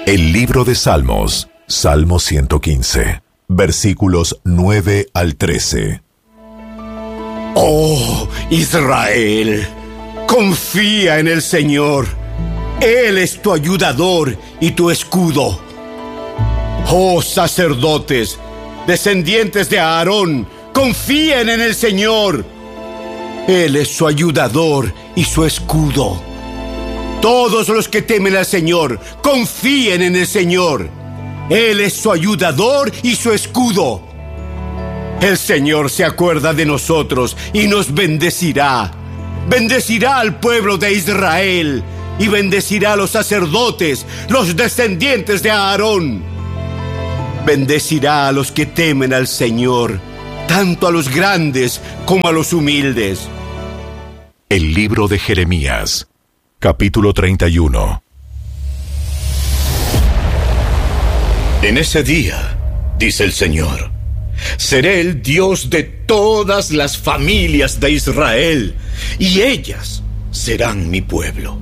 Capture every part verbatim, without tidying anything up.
El libro de Salmos, Salmo ciento quince, versículos nueve al trece. Oh, Israel, confía en el Señor. Él es tu ayudador y tu escudo. Oh, sacerdotes, descendientes de Aarón, confíen en el Señor. Él es su ayudador y su escudo. Todos los que temen al Señor, confíen en el Señor. Él es su ayudador y su escudo. El Señor se acuerda de nosotros y nos bendecirá. Bendecirá al pueblo de Israel y bendecirá a los sacerdotes, los descendientes de Aarón. Bendecirá a los que temen al Señor, tanto a los grandes como a los humildes. El libro de Jeremías, capítulo treinta y uno. En ese día, dice el Señor, seré el Dios de todas las familias de Israel, y ellas serán mi pueblo.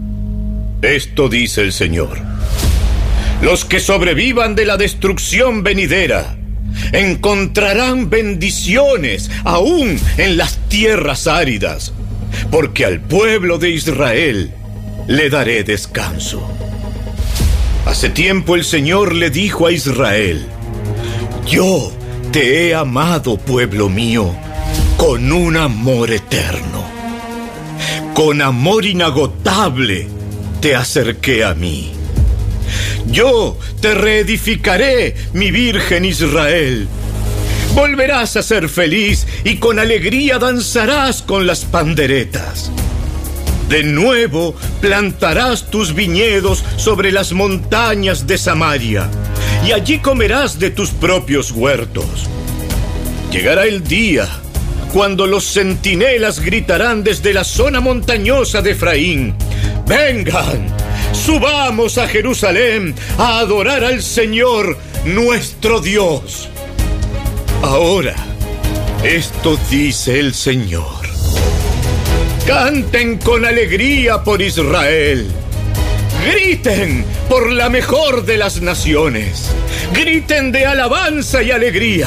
Esto dice el Señor: los que sobrevivan de la destrucción venidera encontrarán bendiciones aún en las tierras áridas, porque al pueblo de Israel le daré descanso. Hace tiempo el Señor le dijo a Israel: yo te he amado, pueblo mío, con un amor eterno. Con amor inagotable te acerqué a mí. Yo te reedificaré, mi virgen Israel. Volverás a ser feliz y con alegría danzarás con las panderetas. De nuevo plantarás tus viñedos sobre las montañas de Samaria, y allí comerás de tus propios huertos. Llegará el día cuando los centinelas gritarán desde la zona montañosa de Efraín: ¡vengan! Subamos a Jerusalén a adorar al Señor, nuestro Dios. Ahora, esto dice el Señor: canten con alegría por Israel. Griten por la mejor de las naciones. Griten de alabanza y alegría.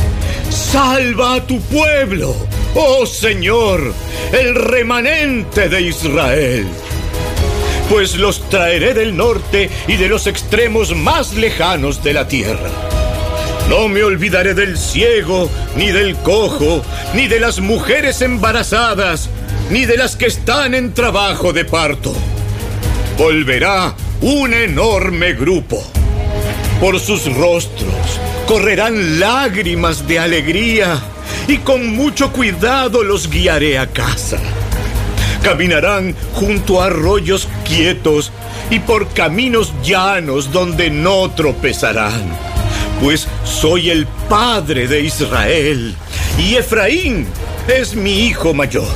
Salva a tu pueblo, oh Señor, el remanente de Israel. Pues los traeré del norte y de los extremos más lejanos de la tierra. No me olvidaré del ciego, ni del cojo, ni de las mujeres embarazadas, ni de las que están en trabajo de parto. Volverá un enorme grupo. Por sus rostros correrán lágrimas de alegría, y con mucho cuidado los guiaré a casa. Caminarán junto a arroyos quietos y por caminos llanos donde no tropezarán. Pues soy el padre de Israel, y Efraín es mi hijo mayor.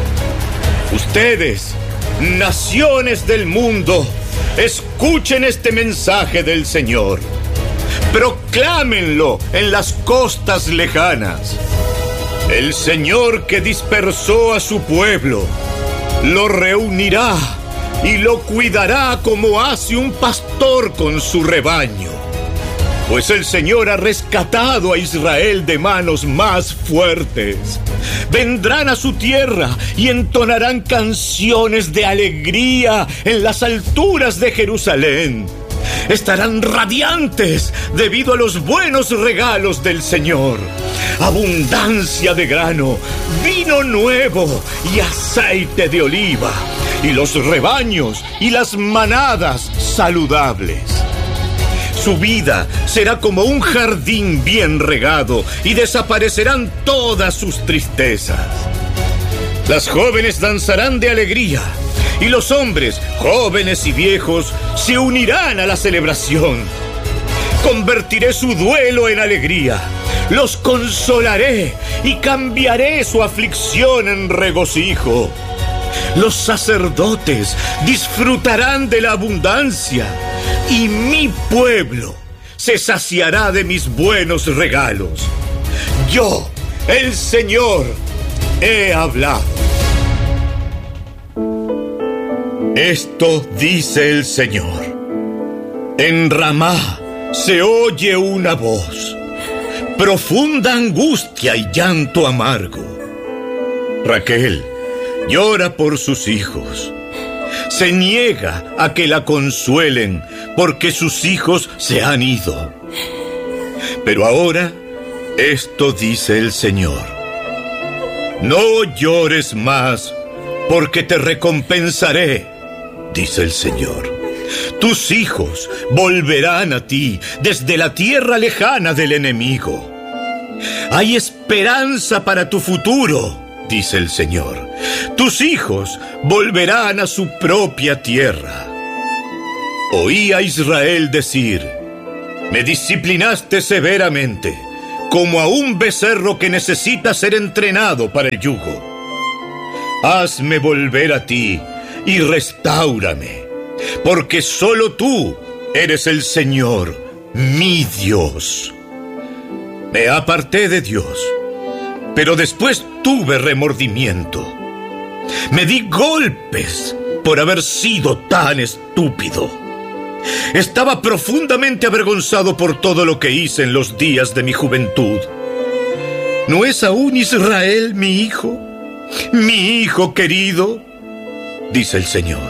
Ustedes, naciones del mundo, escuchen este mensaje del Señor. Proclámenlo en las costas lejanas. El Señor que dispersó a su pueblo lo reunirá y lo cuidará como hace un pastor con su rebaño. Pues el Señor ha rescatado a Israel de manos más fuertes. Vendrán a su tierra y entonarán canciones de alegría en las alturas de Jerusalén. Estarán radiantes debido a los buenos regalos del Señor: abundancia de grano, vino nuevo y aceite de oliva, y los rebaños y las manadas saludables. Su vida será como un jardín bien regado, y desaparecerán todas sus tristezas. Las jóvenes danzarán de alegría, y los hombres, jóvenes y viejos, se unirán a la celebración. Convertiré su duelo en alegría, los consolaré y cambiaré su aflicción en regocijo. Los sacerdotes disfrutarán de la abundancia, y mi pueblo se saciará de mis buenos regalos. Yo, el Señor, he hablado. Esto dice el Señor: En Ramá se oye una voz, profunda angustia y llanto amargo. Raquel llora por sus hijos. Se niega a que la consuelen porque sus hijos se han ido. Pero ahora, esto dice el Señor: no llores más, porque te recompensaré, dice el Señor. Tus hijos volverán a ti desde la tierra lejana del enemigo. Hay esperanza para tu futuro, dice el Señor. Tus hijos volverán a su propia tierra. Oí a Israel decir: me disciplinaste severamente, como a un becerro que necesita ser entrenado para el yugo. Hazme volver a ti y restáurame, porque solo tú eres el Señor, mi Dios. Me aparté de Dios, pero después tuve remordimiento. Me di golpes por haber sido tan estúpido. Estaba profundamente avergonzado por todo lo que hice en los días de mi juventud. ¿No es aún Israel mi hijo? Mi hijo querido, dice el Señor.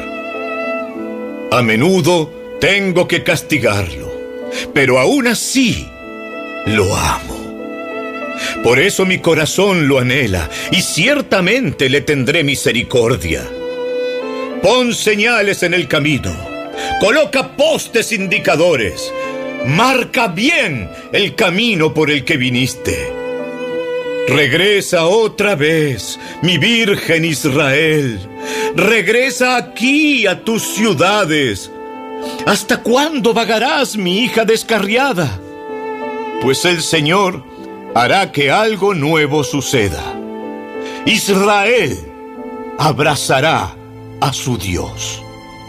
A menudo tengo que castigarlo, pero aún así lo amo. Por eso mi corazón lo anhela y ciertamente le tendré misericordia. Pon señales en el camino, coloca postes indicadores, marca bien el camino por el que viniste. Regresa otra vez, mi Virgen Israel. Regresa aquí a tus ciudades. ¿Hasta cuándo vagarás, mi hija descarriada? Pues el Señor hará que algo nuevo suceda. Israel abrazará a su Dios.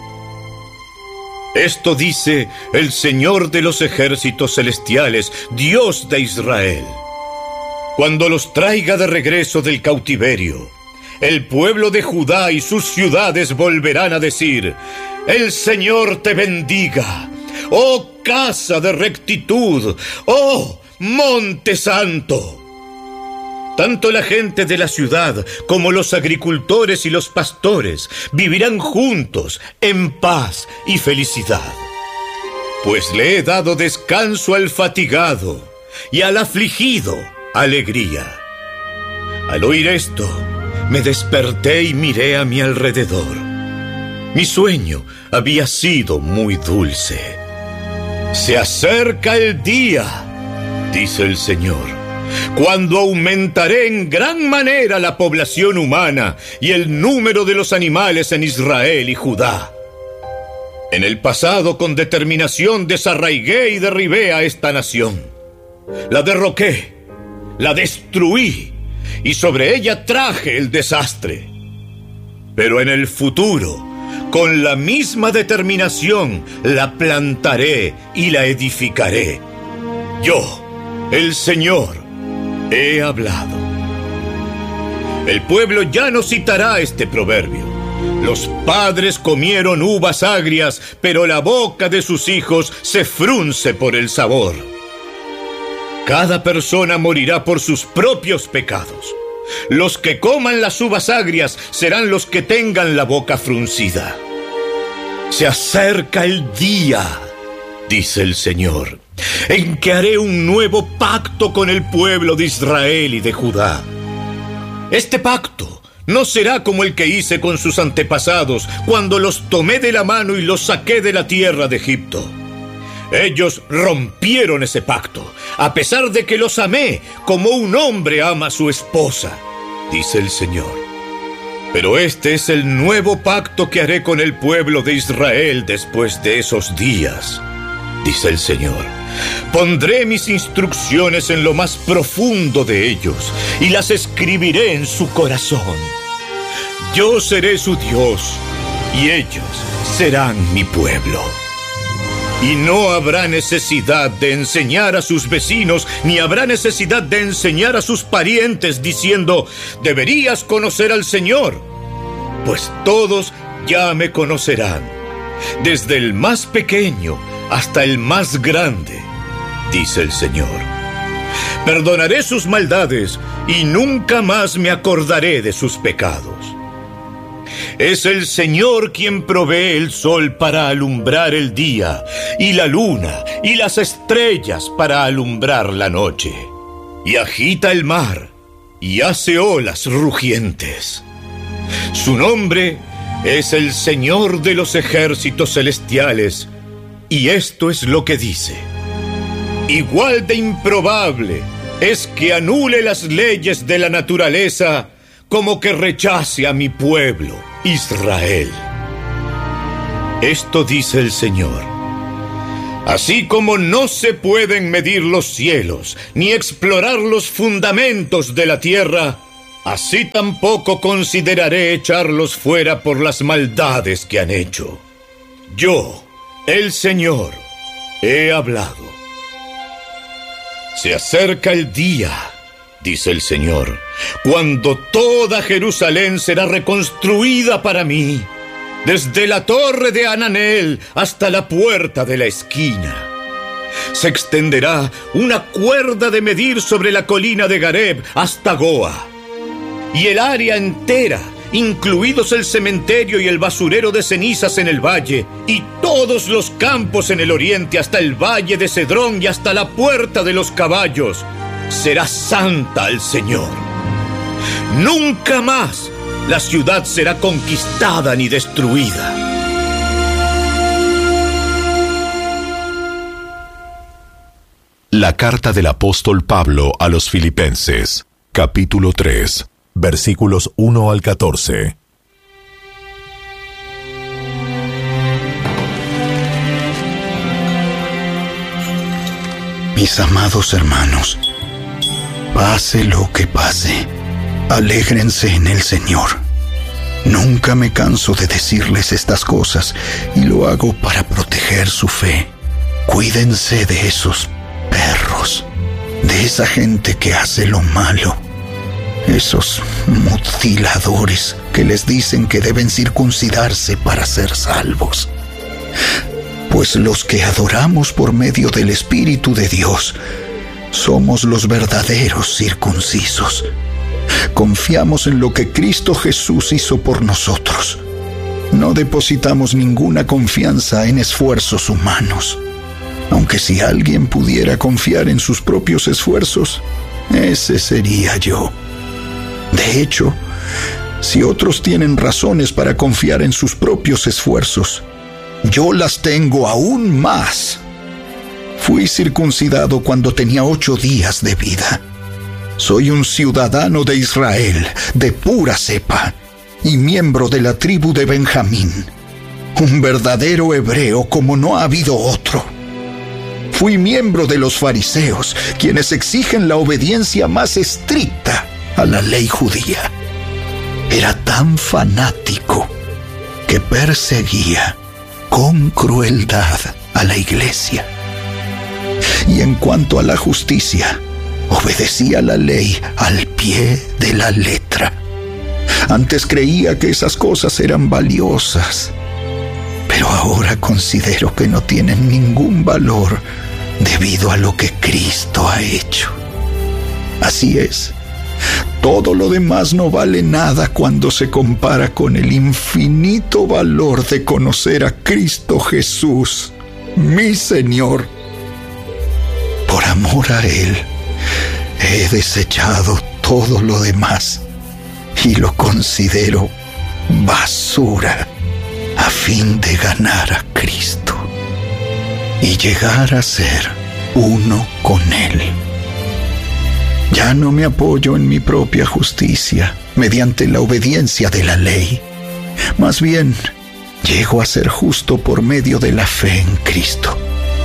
Esto dice el Señor de los ejércitos celestiales, Dios de Israel. Cuando los traiga de regreso del cautiverio, el pueblo de Judá y sus ciudades volverán a decir: el Señor te bendiga, oh casa de rectitud, oh monte santo. Tanto la gente de la ciudad como los agricultores y los pastores vivirán juntos en paz y felicidad. Pues le he dado descanso al fatigado y al afligido alegría. Al oír esto, me desperté y miré a mi alrededor. Mi sueño había sido muy dulce. Se acerca el día, dice el Señor, cuando aumentaré en gran manera la población humana y el número de los animales en Israel y Judá. En el pasado, con determinación, desarraigué y derribé a esta nación. La derroqué, la destruí y sobre ella traje el desastre. Pero en el futuro, con la misma determinación, la plantaré y la edificaré. Yo, el Señor, he hablado. El pueblo ya no citará este proverbio. Los padres comieron uvas agrias, pero la boca de sus hijos se frunce por el sabor. Cada persona morirá por sus propios pecados. Los que coman las uvas agrias serán los que tengan la boca fruncida. Se acerca el día, dice el Señor, en que haré un nuevo pacto con el pueblo de Israel y de Judá. Este pacto no será como el que hice con sus antepasados cuando los tomé de la mano y los saqué de la tierra de Egipto. Ellos rompieron ese pacto, a pesar de que los amé como un hombre ama a su esposa, dice el Señor. Pero este es el nuevo pacto que haré con el pueblo de Israel después de esos días, dice el Señor. Pondré mis instrucciones en lo más profundo de ellos y las escribiré en su corazón. Yo seré su Dios y ellos serán mi pueblo. Y no habrá necesidad de enseñar a sus vecinos, ni habrá necesidad de enseñar a sus parientes diciendo: deberías conocer al Señor, pues todos ya me conocerán, desde el más pequeño hasta el más grande, dice el Señor. Perdonaré sus maldades y nunca más me acordaré de sus pecados. Es el Señor quien provee el sol para alumbrar el día, y la luna y las estrellas para alumbrar la noche. Y agita el mar y hace olas rugientes. Su nombre es el Señor de los ejércitos celestiales, y esto es lo que dice: igual de improbable es que anule las leyes de la naturaleza como que rechace a mi pueblo, Israel. Esto dice el Señor: así como no se pueden medir los cielos ni explorar los fundamentos de la tierra, así tampoco consideraré echarlos fuera por las maldades que han hecho. Yo, el Señor, he hablado. Se acerca el día, dice el Señor, cuando toda Jerusalén será reconstruida para mí, desde la torre de Hananel hasta la puerta de la esquina. Se extenderá una cuerda de medir sobre la colina de Gareb hasta Goa, y el área entera, incluidos el cementerio y el basurero de cenizas en el valle, y todos los campos en el oriente hasta el valle de Cedrón y hasta la puerta de los caballos, será santa al Señor. Nunca más la ciudad será conquistada ni destruida. La carta del apóstol Pablo a los Filipenses, capítulo tres, versículos uno al catorce. Mis amados hermanos, pase lo que pase, alégrense en el Señor. Nunca me canso de decirles estas cosas y lo hago para proteger su fe. Cuídense de esos perros, de esa gente que hace lo malo, esos mutiladores que les dicen que deben circuncidarse para ser salvos. Pues los que adoramos por medio del Espíritu de Dios somos los verdaderos circuncisos. Confiamos en lo que Cristo Jesús hizo por nosotros. No depositamos ninguna confianza en esfuerzos humanos. Aunque si alguien pudiera confiar en sus propios esfuerzos, ese sería yo. De hecho, si otros tienen razones para confiar en sus propios esfuerzos, yo las tengo aún más. Fui circuncidado cuando tenía ocho días de vida. Soy un ciudadano de Israel, de pura cepa, y miembro de la tribu de Benjamín. Un verdadero hebreo como no ha habido otro. Fui miembro de los fariseos, quienes exigen la obediencia más estricta a la ley judía. Era tan fanático que perseguía con crueldad a la iglesia. Y en cuanto a la justicia, obedecía la ley al pie de la letra. Antes creía que esas cosas eran valiosas, pero ahora considero que no tienen ningún valor debido a lo que Cristo ha hecho. Así es, todo lo demás no vale nada cuando se compara con el infinito valor de conocer a Cristo Jesús, mi Señor. Por amor a Él, he desechado todo lo demás y lo considero basura a fin de ganar a Cristo y llegar a ser uno con Él. Ya no me apoyo en mi propia justicia mediante la obediencia de la ley. Más bien, llego a ser justo por medio de la fe en Cristo.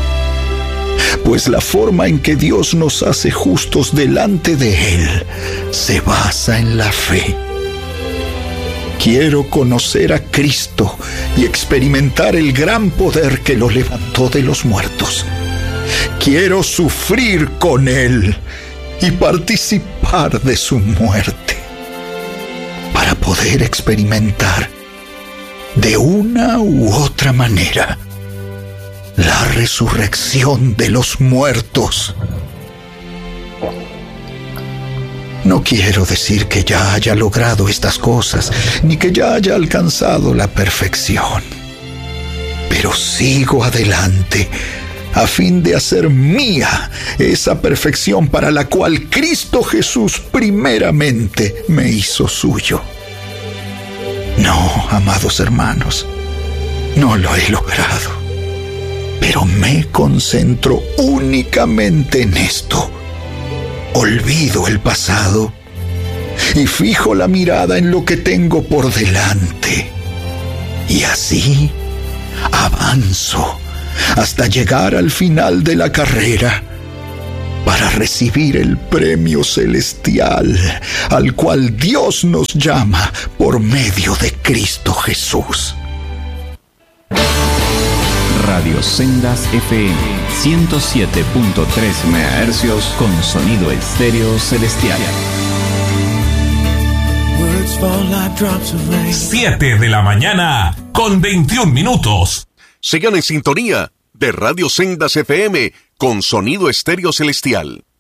Pues la forma en que Dios nos hace justos delante de Él se basa en la fe. Quiero conocer a Cristo y experimentar el gran poder que lo levantó de los muertos. Quiero sufrir con Él y participar de su muerte, para poder experimentar de una u otra manera la resurrección de los muertos. No quiero decir que ya haya logrado estas cosas, ni que ya haya alcanzado la perfección. Pero sigo adelante, a fin de hacer mía esa perfección para la cual Cristo Jesús primeramente me hizo suyo. No, amados hermanos, no lo he logrado, pero me concentro únicamente en esto. Olvido el pasado y fijo la mirada en lo que tengo por delante. Y así avanzo hasta llegar al final de la carrera para recibir el premio celestial al cual Dios nos llama por medio de Cristo Jesús. Radio Sendas F M ciento siete punto tres megahercios con sonido estéreo celestial. siete de la mañana con veintiún minutos. Sigan en sintonía de Radio Sendas F M con sonido estéreo celestial.